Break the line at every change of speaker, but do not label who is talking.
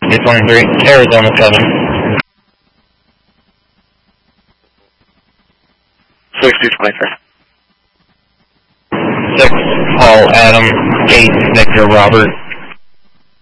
223, Arizona 7.
6223.
6, Paul Adam, 8, Victor Robert.